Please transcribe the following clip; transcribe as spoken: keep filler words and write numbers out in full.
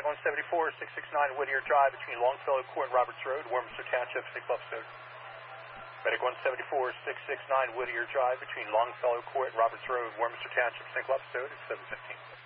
Medic one seventy-four, six six nine Whittier Drive between Longfellow Court and Roberts Road, Warminster Township, Saint Cloud, Minnesota. Medic one seventy-four, six six nine Whittier Drive between Longfellow Court and Roberts Road, Warminster Township, Saint Cloud, Minnesota, seven fifteen.